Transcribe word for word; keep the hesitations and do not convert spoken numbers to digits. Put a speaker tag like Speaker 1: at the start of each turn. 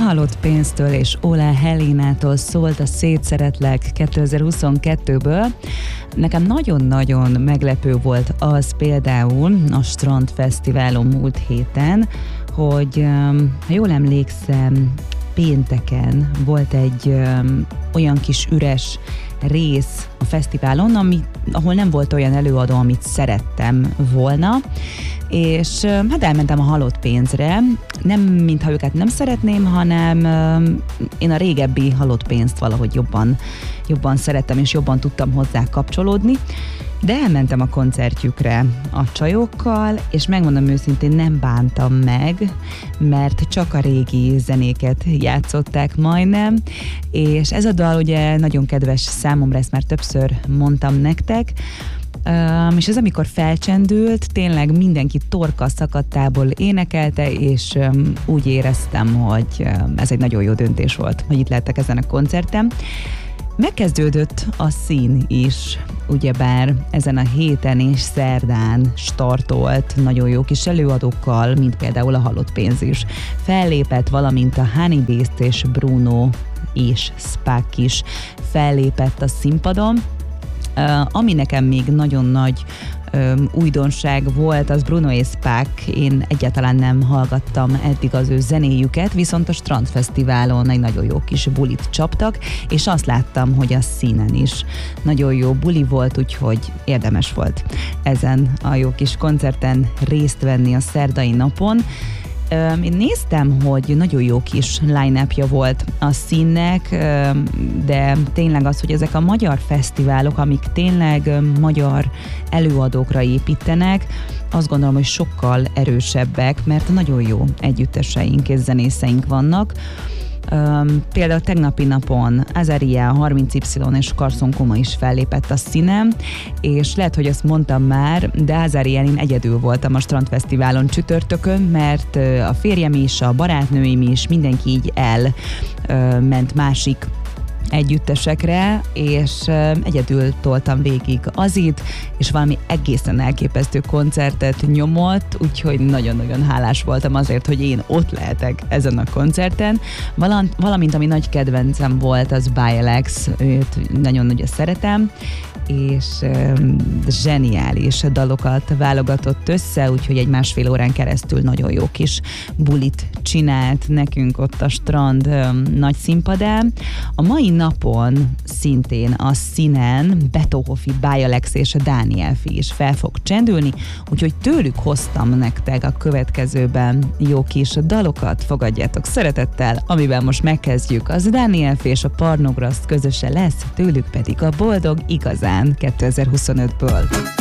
Speaker 1: Halott pénztől és Ola Helinától szólt a Szétszeretlek kétezer-huszonkettőből. Nekem nagyon-nagyon meglepő volt az például a Strandfesztiválon múlt héten, hogy ha jól emlékszem, pénteken volt egy öm, olyan kis üres rész a fesztiválon, ami, ahol nem volt olyan előadó, amit szerettem volna, és hát elmentem a halott pénzre. Nem, mintha őket nem szeretném, hanem öm, én a régebbi halott pénzt valahogy jobban, jobban szerettem, és jobban tudtam hozzá kapcsolódni. De elmentem a koncertjükre a csajokkal, és megmondom őszintén, nem bántam meg, mert csak a régi zenéket játszották majdnem, és ez a dal ugye nagyon kedves számomra, ezt már többször mondtam nektek, Um, és ez amikor felcsendült, tényleg mindenki torka szakadtából énekelte, és um, úgy éreztem, hogy um, ez egy nagyon jó döntés volt, hogy itt lehettek ezen a koncerten. Megkezdődött a szín is, ugyebár ezen a héten és szerdán startolt nagyon jó kis előadókkal, mint például a Halott pénz is. Fellépett, valamint a Honey Beast és Bruno és Spack is fellépett a színpadon. Uh, ami nekem még nagyon nagy um, újdonság volt, az Bruno és Spack. Én egyáltalán nem hallgattam eddig az ő zenéjüket, viszont a Strandfesztiválon egy nagyon jó kis bulit csaptak, és azt láttam, hogy a színen is nagyon jó buli volt, úgyhogy érdemes volt ezen a jó kis koncerten részt venni a szerdai napon. Én néztem, hogy nagyon jó kis line-upja volt a színnek, de tényleg az, hogy ezek a magyar fesztiválok, amik tényleg magyar előadókra építenek, azt gondolom, hogy sokkal erősebbek, mert nagyon jó együtteseink és zenészeink vannak. Um, például tegnapi napon Azaria, harminc Y és Carson Kuma is fellépett a színen, és lehet, hogy azt mondtam már, de Azarián én egyedül voltam a Strandfesztiválon csütörtökön, mert uh, a férjem is, a barátnőim is, mindenki így elment uh, másik együttesekre, és uh, egyedül toltam végig Azit, és valami egészen elképesztő koncertet nyomott, úgyhogy nagyon-nagyon hálás voltam azért, hogy én ott lehetek ezen a koncerten. Valamint, valamint ami nagy kedvencem volt, az Bialex, őt nagyon-nagyon szeretem, és um, zseniális dalokat válogatott össze, úgyhogy egy másfél órán keresztül nagyon jó kis bulit csinált nekünk ott a Strand um, nagy színpadán. A mai napon szintén a színen Beto Hofi, Bialex és a Daniel Fi is fel fog csendülni, úgyhogy tőlük hoztam nektek a következőben jó kis dalokat, fogadjátok szeretettel, amiben most megkezdjük. Az Daniel Fi és a Pornograszt közöse lesz, tőlük pedig a Boldog igazán kétezer-huszonötből.